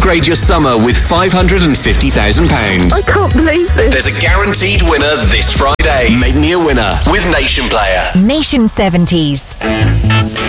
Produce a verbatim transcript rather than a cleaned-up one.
Upgrade your summer with five hundred fifty thousand pounds. I can't believe this. There's a guaranteed winner this Friday. Make me a winner with Nation Player. Nation seventies.